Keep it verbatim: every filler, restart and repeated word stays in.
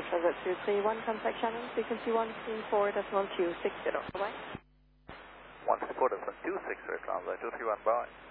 Transit two three one, contact Shannon, frequency one three four decimal two six zero. Bye-bye. one three four decimal two six zero, Transit two three one, bye.